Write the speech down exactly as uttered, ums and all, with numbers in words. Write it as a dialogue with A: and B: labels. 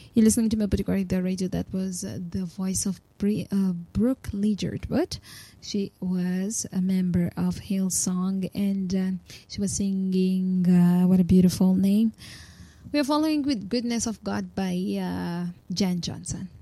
A: You're listening to Mabuti Radio. That was uh, the voice of Bri- uh, Brooke Ligertwood. She was a member of Hillsong, and uh, she was singing, uh, what a beautiful name. We are following with Goodness of God by uh, Jan Johnson.